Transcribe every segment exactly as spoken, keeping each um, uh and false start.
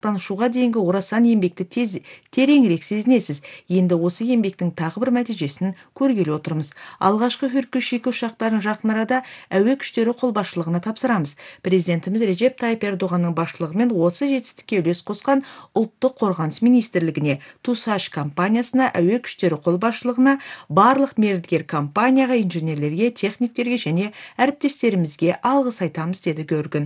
танышуға дейінгі орасан еңбекті тез тереңірек сезінесіз. Енді осы еңбектің тағы бір нәтижесін көргелі отырмыз. Алғашқы Хүркүш екі ұшақтарын жақын арада әуе күштері қолбасшылығына тапсырамыз. Президентіміз Режеп Тайып Ердоғанның басшылығымен осы жетістікке үлес қосқан ұлттық қорғаныс министрлігіне, Тусаш компаниясына, әуе күштері қолбасшылығына, барлық мердігер компанияға, инженерлерге, техниктерге және әріптестерімізге алғыс айтамыз, деді Гөргін.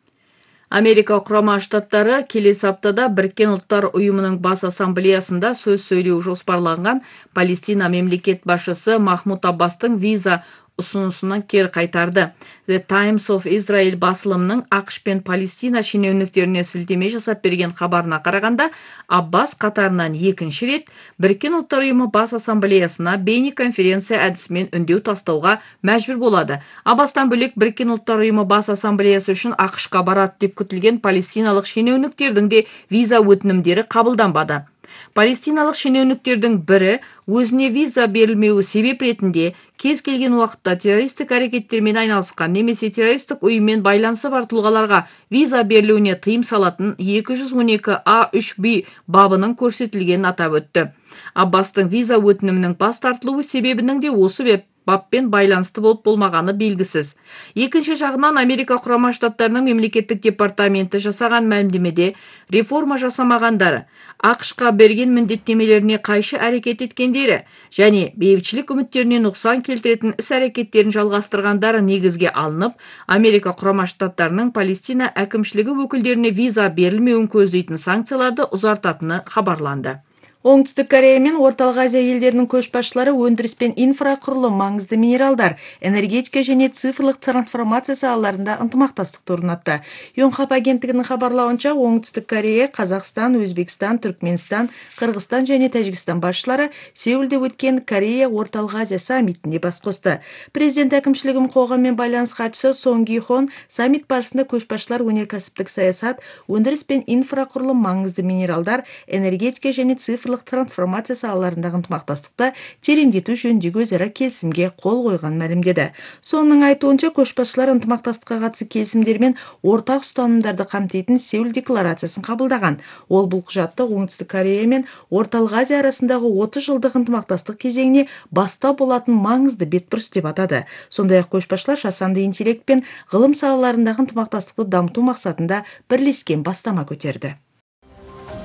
Америка құрама штаттары келесі аптада Біріккен ұлттар ұйымының бас ассамблеясында сөз сөйлеу жоспарланған Палестина мемлекет басшысы Махмуд Аббастың виза ұсынысынан кері қайтарды. The Times of Israel басылымының ақш пен Палестина шенеуніктеріне сілтеме жасап берген хабарына қарағанда, Аббас қатарынан екінші рет Біріккен ұлттар ұйымы бас ассамблеясына бейнеконференция әдісімен үндеу тастауға мәжбүр болады. Аббастан бөлек Біріккен ұлттар ұйымы бас ассамблеясы үшін ақшқа барады деп күтілген палестиналық шенеуніктердің де виза өтінімдері қабылданбады. Палестиналық шенеуніктердің бірі өзіне виза берілмеуі себеп ретінде кез келген уақытта террористік әрекеттермен айналысқан немесе террористік ұйыммен байланысы бар тұлғаларға виза берілуіне тыйым салатын екі жүз он екі а үш б бабының көрсетілгенін атап өтті. Аббастың виза өтінімінің бас тартылуы себебінің де осы баппен байланысты болып болмағаны белгісіз. Екінші жағынан Америка құрама штаттарының мемлекеттік департаменті жасаған мәлімдемеде реформа жасамағандары, ақшқа берген міндеттемелеріне қайшы әрекет еткендері және бейбітшілік үміттеріне нұқсан келтіретін іс-әрекеттерін жалғастырғандары негізге алынып, Америка құрама штаттарының Палестина әкімшілігі өкілдеріне виза берілмеуін көздейтін санкцияларды ұзартатыны хабарланды. Оңтүстік Корея мен Орталық Азия елдерінің көшбасшылары өндіріс пен инфрақұрылым, маңызды минералдар, энергетика және цифрлық трансформация салаларында ынтымақтастықты орнатты. Йонхап агенттігінің хабарлауынша, Оңтүстік Корея, Қазақстан, Өзбекстан, Түркменстан, Қырғызстан және Тәжікстан басшылары Сеулде өткен Корея Орталық Азия саммитінде бас қосты. Президент әкімшілігінің қоғаммен байланыс хатшысы Сон Ги Хон саммит барысында көшбасшылар өнеркәсіптік саясат, өндіріс пен инфрақұрылым, маңызды минералдар, энергетика және цифрлық трансформация салаларындағы ынтымақтастықты тереңдету жөніндегі өзара келісімге қол қойған мәлімдеді. Сонның айтуынша, көшбасшылар ынтымақтастыққа қатысты келісімдер мен ортақ ұстанымдарды қамтитын Сеул декларациясын қабылдаған. Ол бұл құжатты Оңтүстік Корея мен Орталық Азия арасындағы отыз жылдық ынтымақтастық кезеңіне бастау болатын маңызды бетбұрыс деп атады. Сондай-ақ көшбасшылар жасанды интеллект пен ғылым салаларындағы ынтымақтастықты дамыту мақсатында бірлескен бастама көтерді.